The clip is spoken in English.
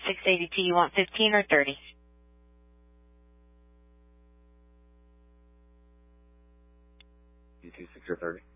682, you want 15 or 30? You do 6 or 30?